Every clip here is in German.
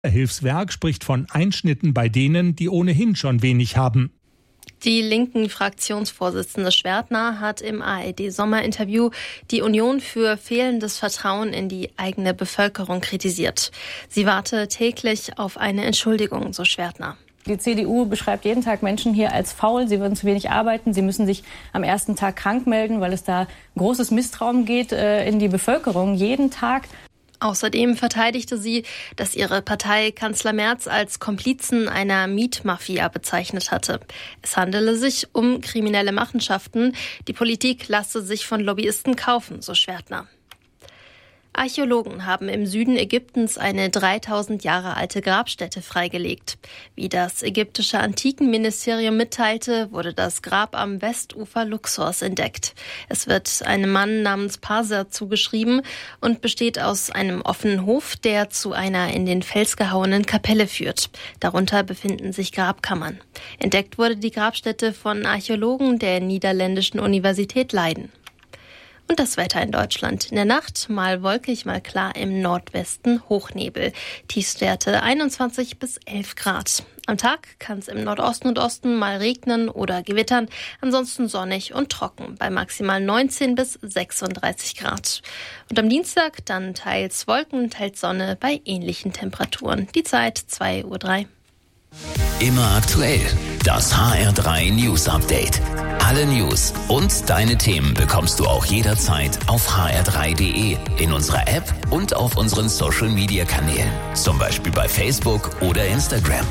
Hilfswerk spricht von Einschnitten bei denen, die ohnehin schon wenig haben. Die linken Fraktionsvorsitzende Schwertner hat im ARD-Sommerinterview die Union für fehlendes Vertrauen in die eigene Bevölkerung kritisiert. Sie warte täglich auf eine Entschuldigung, so Schwertner. Die CDU beschreibt jeden Tag Menschen hier als faul, sie würden zu wenig arbeiten, sie müssen sich am ersten Tag krank melden, weil es da großes Misstrauen geht in die Bevölkerung, jeden Tag. Außerdem verteidigte sie, dass ihre Partei Kanzler Merz als Komplizen einer Mietmafia bezeichnet hatte. Es handele sich um kriminelle Machenschaften. Die Politik lasse sich von Lobbyisten kaufen, so Schwertner. Archäologen haben im Süden Ägyptens eine 3000 Jahre alte Grabstätte freigelegt. Wie das ägyptische Antikenministerium mitteilte, wurde das Grab am Westufer Luxors entdeckt. Es wird einem Mann namens Parser zugeschrieben und besteht aus einem offenen Hof, der zu einer in den Fels gehauenen Kapelle führt. Darunter befinden sich Grabkammern. Entdeckt wurde die Grabstätte von Archäologen der Niederländischen Universität Leiden. Und das Wetter in Deutschland. In der Nacht mal wolkig, mal klar, im Nordwesten Hochnebel. Tiefstwerte 21 bis 11 Grad. Am Tag kann es im Nordosten und Osten mal regnen oder gewittern. Ansonsten sonnig und trocken bei maximal 19 bis 36 Grad. Und am Dienstag dann teils Wolken, teils Sonne bei ähnlichen Temperaturen. Die Zeit 2:03 Uhr. Immer aktuell. Das HR3 News Update. Alle News und deine Themen bekommst du auch jederzeit auf hr3.de, in unserer App und auf unseren Social Media Kanälen. Zum Beispiel bei Facebook oder Instagram.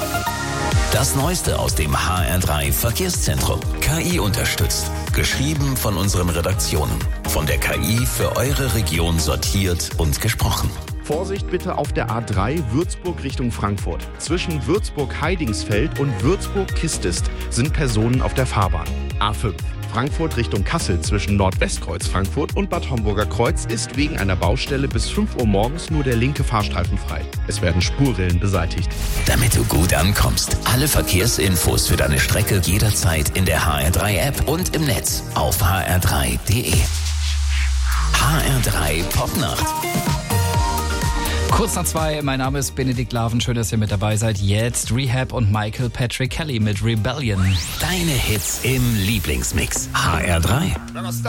Das Neueste aus dem HR3 Verkehrszentrum. KI unterstützt. Geschrieben von unseren Redaktionen. Von der KI für eure Region sortiert und gesprochen. Vorsicht bitte auf der A3 Würzburg Richtung Frankfurt. Zwischen Würzburg-Heidingsfeld und Würzburg-Kistest sind Personen auf der Fahrbahn. A5 Frankfurt Richtung Kassel zwischen Nordwestkreuz Frankfurt und Bad Homburger Kreuz ist wegen einer Baustelle bis 5 Uhr morgens nur der linke Fahrstreifen frei. Es werden Spurrillen beseitigt. Damit du gut ankommst, alle Verkehrsinfos für deine Strecke jederzeit in der HR3-App und im Netz auf hr3.de. HR3 Popnacht. Kurz nach 2, mein Name ist Benedikt Laven, schön, dass ihr mit dabei seid. Jetzt Rehab und Michael Patrick Kelly mit Rebellion. Deine Hits im Lieblingsmix. HR3.